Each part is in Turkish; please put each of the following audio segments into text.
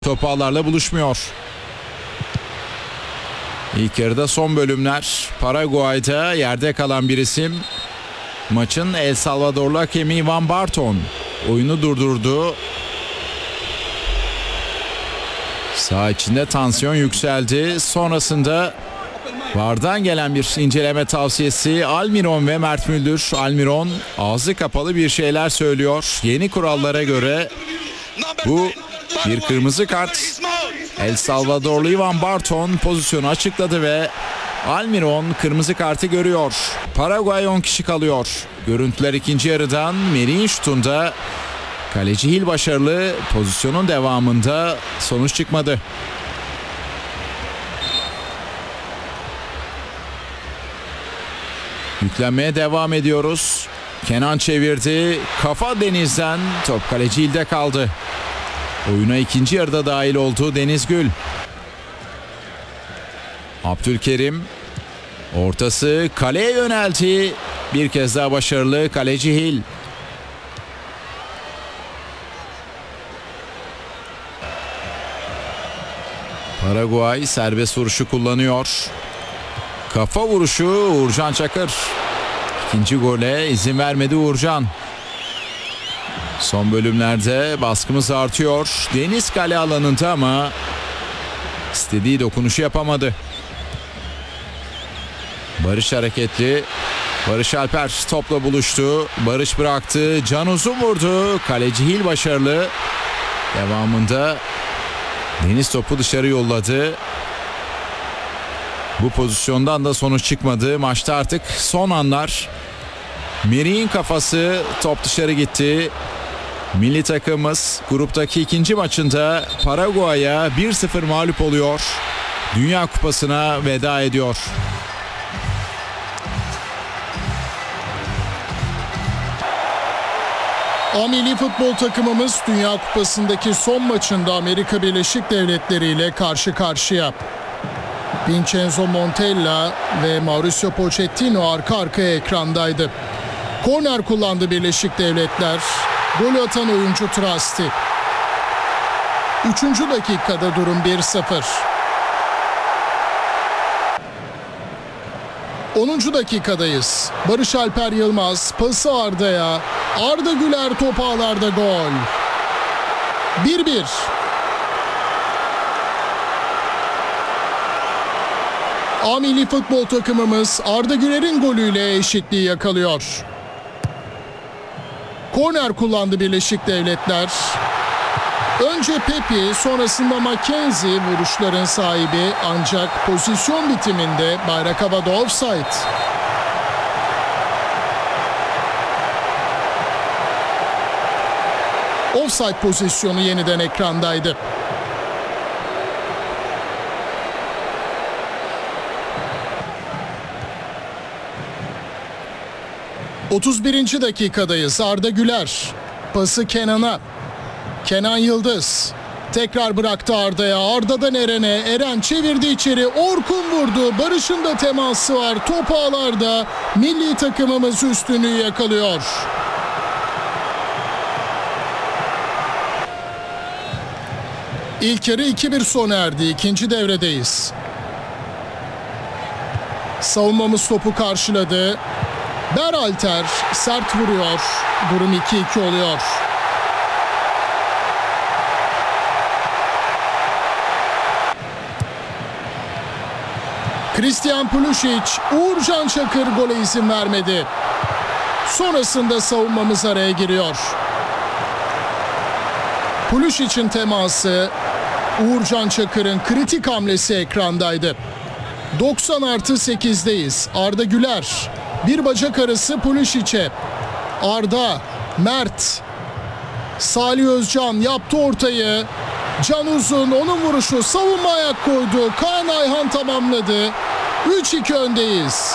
Top ağlarla buluşmuyor. İlk yarıda son bölümler. Paraguay'da yerde kalan bir isim. Maçın El Salvadorlu hakemi Ivan Barton oyunu durdurdu. Saha içinde tansiyon yükseldi. Sonrasında VAR'dan gelen bir inceleme tavsiyesi. Almiron ve Mert Müldür. Almiron ağzı kapalı bir şeyler söylüyor. Yeni kurallara göre bu bir kırmızı kart. El Salvadorlu Ivan Barton pozisyonu açıkladı ve Almiron kırmızı kartı görüyor. Paraguay 10 kişi kalıyor. Görüntüler ikinci yarıdan. Merih'in şutunda kaleci Hil başarılı. Pozisyonun devamında sonuç çıkmadı. Yüklenmeye devam ediyoruz. Kenan çevirdi. Kafa Deniz'den. Top kaleci Hil'de kaldı. Oyuna ikinci yarıda dahil oldu Deniz Gül. Abdülkerim. Ortası kaleye yöneldi. Bir kez daha başarılı kaleci Hil. Paraguay serbest vuruşu kullanıyor. Kafa vuruşu Uğurcan Çakır. İkinci gole izin vermedi Uğurcan. Son bölümlerde baskımız artıyor. Deniz kale alanında ama istediği dokunuşu yapamadı. Barış hareketli. Barış Alper topla buluştu. Barış bıraktı. Can Uzun vurdu. Kaleci Hil başarılı. Devamında Deniz topu dışarı yolladı. Bu pozisyondan da sonuç çıkmadı. Maçta artık son anlar. Merih'in kafası, top dışarı gitti. Milli takımımız gruptaki ikinci maçında Paraguay'a 1-0 mağlup oluyor. Dünya Kupası'na veda ediyor. Milli futbol takımımız Dünya Kupası'ndaki son maçında Amerika Birleşik Devletleri ile karşı karşıya. Vincenzo Montella ve Mauricio Pochettino arka arkaya ekrandaydı. Korner kullandı Birleşik Devletler. Gol atan oyuncu Trasti. 3. dakikada durum 1-0. 10. dakikadayız. Barış Alper Yılmaz pası Arda'ya. Arda Güler top ağlarda gol. 1-1. Milli futbol takımımız Arda Güler'in golüyle eşitliği yakalıyor. Korner kullandı Birleşik Devletler. Önce Pepi, sonrasında Mackenzie vuruşların sahibi, ancak pozisyon bitiminde bayrak havada offside. Offside pozisyonu yeniden ekrandaydı. ...31. dakikadayız. Arda Güler. Pası Kenan'a. Kenan Yıldız. Tekrar bıraktı Arda'ya. Arda'dan Eren'e. Eren çevirdi içeri. Orkun vurdu. Barış'ın da teması var. Top ağlarda. Milli takımımız üstünlüğü yakalıyor. İlk yarı 2-1 sona erdi. İkinci devredeyiz. Savunmamız topu karşıladı. Berhalter sert vuruyor. Durum 2-2 oluyor. Christian Pulisic, Uğurcan Çakır gole izin vermedi. Sonrasında savunmamız araya giriyor. Pulisic'in teması, Uğurcan Çakır'ın kritik hamlesi ekrandaydı. 90+8'deyiz. Arda Güler. Bir bacak arası Pulisic'e. Arda, Mert. Salih Özcan yaptı ortayı. Can Uzun, onun vuruşu, savunma ayak koydu. Kaan Ayhan tamamladı. 3-2 öndeyiz.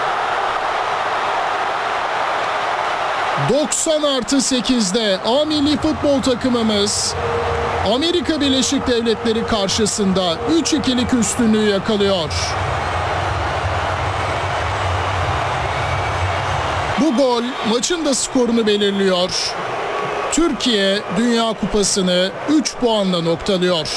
90+8'de Milli futbol takımımız Amerika Birleşik Devletleri karşısında 3-2'lik üstünlüğü yakalıyor. Bu gol maçın da skorunu belirliyor. Türkiye Dünya Kupası'nı 3 puanla noktalıyor.